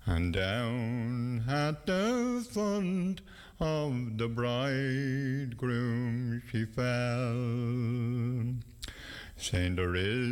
and down at the front of the bridegroom she fell. Saying there is